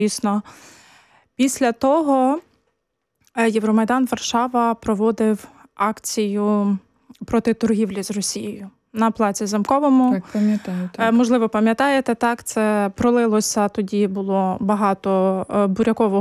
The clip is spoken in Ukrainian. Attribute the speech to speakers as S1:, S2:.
S1: Звісно. Після того Євромайдан Варшава проводив акцію проти торгівлі з Росією на плаці Замковому.
S2: Так, пам'ятаю. Так.
S1: Можливо, пам'ятаєте, так, це пролилося, тоді було багато бурякового